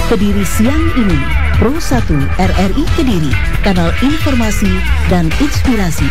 Kediri siang ini, Pro 1 RRI Kediri, kanal informasi dan inspirasi.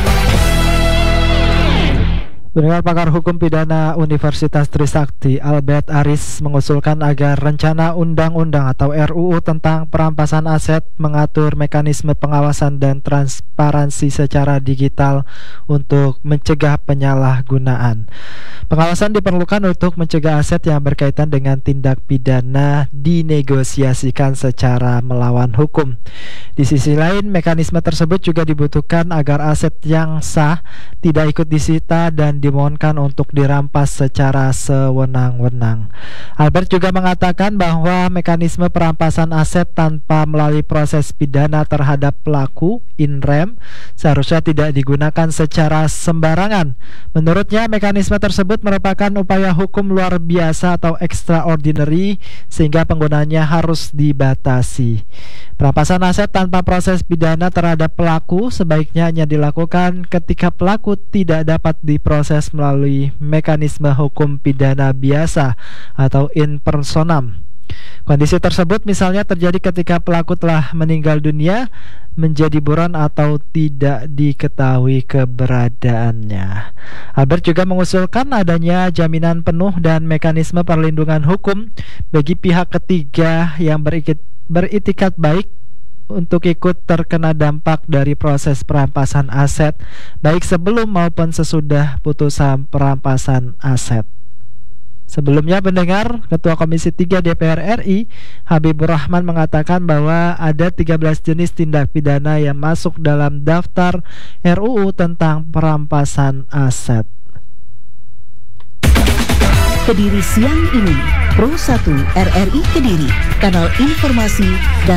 Pendengar, pakar hukum pidana Universitas Trisakti Albert Aris mengusulkan agar rencana undang-undang atau RUU tentang perampasan aset mengatur mekanisme pengawasan dan transparansi secara digital untuk mencegah penyalahgunaan. Pengawasan diperlukan untuk mencegah aset yang berkaitan dengan tindak pidana dinegosiasikan secara melawan hukum. Di sisi lain, mekanisme tersebut juga dibutuhkan agar aset yang sah tidak ikut disita dan dimohonkan untuk dirampas secara sewenang-wenang. Albert juga mengatakan bahwa mekanisme perampasan aset tanpa melalui proses pidana terhadap pelaku in rem seharusnya tidak digunakan secara sembarangan. Menurutnya, mekanisme tersebut merupakan upaya hukum luar biasa atau extraordinary sehingga penggunaannya harus dibatasi. Perampasan aset tanpa proses pidana terhadap pelaku sebaiknya hanya dilakukan ketika pelaku tidak dapat diproses melalui mekanisme hukum pidana biasa atau in personam. Kondisi tersebut misalnya terjadi ketika pelaku telah meninggal dunia, menjadi buron atau tidak diketahui keberadaannya. Albert juga mengusulkan adanya jaminan penuh dan mekanisme perlindungan hukum bagi pihak ketiga yang beritikat baik untuk ikut terkena dampak dari proses perampasan aset, baik sebelum maupun sesudah putusan perampasan aset. Sebelumnya, pendengar, Ketua Komisi 3 DPR RI, Habibur Rahman mengatakan bahwa ada 13 jenis tindak pidana yang masuk dalam daftar RUU tentang perampasan aset. Kediri siang ini, Pro 1 RRI Kediri, kanal informasi dan